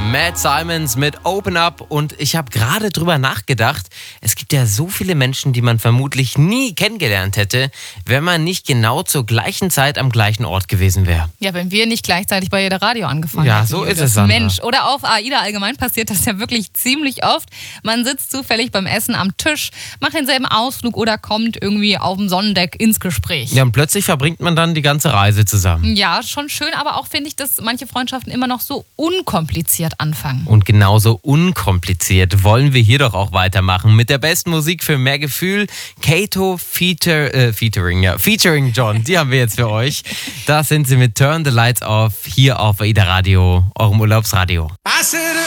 Matt Simons mit Open Up und ich habe gerade drüber nachgedacht, es gibt ja so viele Menschen, die man vermutlich nie kennengelernt hätte, wenn man nicht genau zur gleichen Zeit am gleichen Ort gewesen wäre. Ja, wenn wir nicht gleichzeitig bei jeder Radio angefangen hätten. Ja, so ist es, Sandra. Mensch, oder auf AIDA allgemein passiert das ja wirklich ziemlich oft. Man sitzt zufällig beim Essen am Tisch, macht denselben Ausflug oder kommt irgendwie auf dem Sonnendeck ins Gespräch. Ja, und plötzlich verbringt man dann die ganze Reise zusammen. Ja, schon schön, aber auch finde ich, dass manche Freundschaften immer noch so unkompliziert anfangen. Und genauso unkompliziert wollen wir hier doch auch weitermachen mit der besten Musik für mehr Gefühl. Kato featuring John, die haben wir jetzt für euch. Da sind sie mit Turn the Lights Off hier auf AIDA Radio, eurem Urlaubsradio.